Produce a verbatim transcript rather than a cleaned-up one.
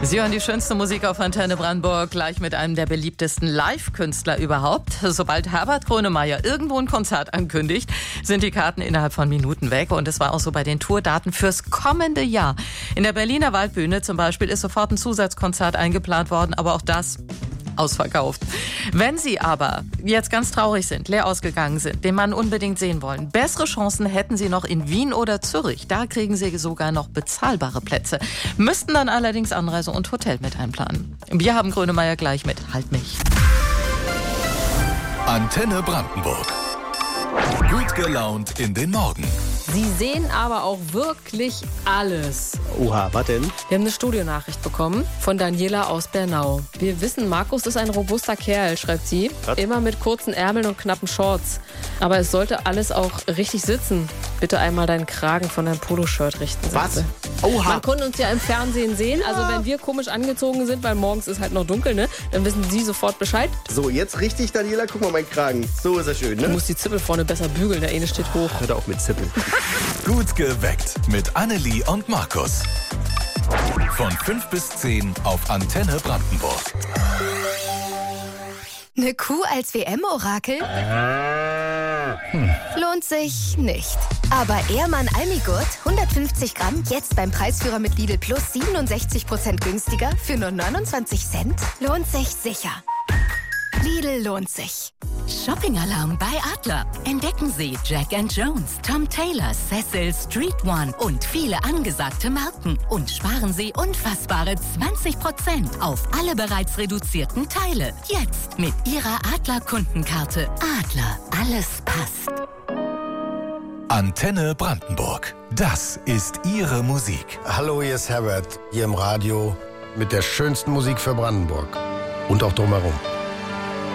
Sie hören die schönste Musik auf Antenne Brandenburg, gleich mit einem der beliebtesten Live-Künstler überhaupt. Sobald Herbert Grönemeyer irgendwo ein Konzert ankündigt, sind die Karten innerhalb von Minuten weg. Und es war auch so bei den Tourdaten fürs kommende Jahr. In der Berliner Waldbühne zum Beispiel ist sofort ein Zusatzkonzert eingeplant worden, aber auch das ausverkauft. Wenn Sie aber jetzt ganz traurig sind, leer ausgegangen sind, den Mann unbedingt sehen wollen, bessere Chancen hätten Sie noch in Wien oder Zürich. Da kriegen Sie sogar noch bezahlbare Plätze. Müssten dann allerdings Anreise und Hotel mit einplanen. Wir haben Grönemeyer gleich mit Halt mich. Antenne Brandenburg. Gut gelaunt in den Morgen. Sie sehen aber auch wirklich alles. Oha, was denn? Wir haben eine Studionachricht bekommen von Daniela aus Bernau. Wir wissen, Markus ist ein robuster Kerl, schreibt sie. Was? Immer mit kurzen Ärmeln und knappen Shorts. Aber es sollte alles auch richtig sitzen. Bitte einmal deinen Kragen von deinem Poloshirt richten. sagt Was? sie. Oha. Man konnte uns ja im Fernsehen sehen. Also wenn wir komisch angezogen sind, weil morgens ist halt noch dunkel, ne? Dann wissen Sie sofort Bescheid. So, jetzt richtig, Daniela, guck mal, mein Kragen. So ist er schön, Du ne? musst die Zippel vorne besser bügeln, der eine steht hoch. Hört auf mit Zippel. Gut geweckt mit Annelie und Markus. Von fünf bis zehn auf Antenne Brandenburg. Eine Kuh als W M-Orakel? Hm. Lohnt sich nicht. Aber Ehrmann Almigurt, hundertfünfzig Gramm, jetzt beim Preisführer mit Lidl Plus siebenundsechzig Prozent günstiger für nur neunundzwanzig Cent? Lohnt sich sicher. Lidl lohnt sich. Shopping-Alarm bei Adler. Entdecken Sie Jack and Jones, Tom Taylor, Cecil, Street One und viele angesagte Marken. Und sparen Sie unfassbare zwanzig Prozent auf alle bereits reduzierten Teile. Jetzt mit Ihrer Adler-Kundenkarte. Adler, alles passt. Antenne Brandenburg. Das ist Ihre Musik. Hallo, hier ist Herbert, hier im Radio mit der schönsten Musik für Brandenburg und auch drumherum.